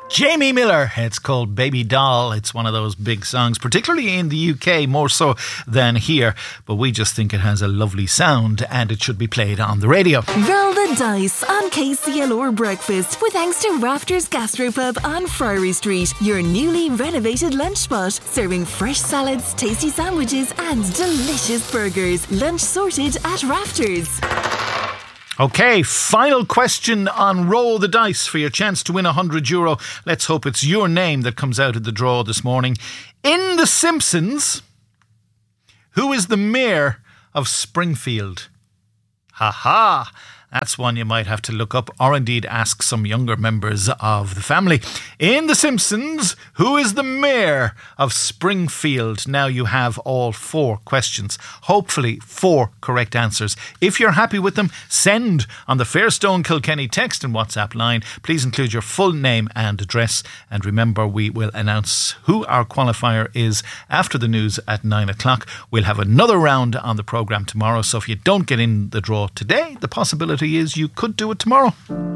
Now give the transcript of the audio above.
Jamie Miller, it's called Baby Doll. It's one of those big songs, particularly in the UK, more so than here. But we just think it has a lovely sound and it should be played on the radio. Roll the dice on KCLR Breakfast with thanks to Rafters Gastropub on Friary Street, your newly renovated lunch spot, serving fresh salads, tasty sandwiches and delicious burgers. Lunch sorted at Rafters. Okay, final question on Roll the Dice for your chance to win €100. Let's hope it's your name that comes out of the draw this morning. In The Simpsons, who is the mayor of Springfield? Ha ha! That's one you might have to look up or indeed ask some younger members of the family. In The Simpsons, who is the mayor of Springfield? Now you have all 4 questions. Hopefully 4 correct answers. If you're happy with them, send on the Fairstone Kilkenny text and WhatsApp line. Please include your full name and address. And remember, we will announce who our qualifier is after the news at 9 o'clock. We'll have another round on the programme tomorrow. So if you don't get in the draw today, the possibility is you could do it tomorrow.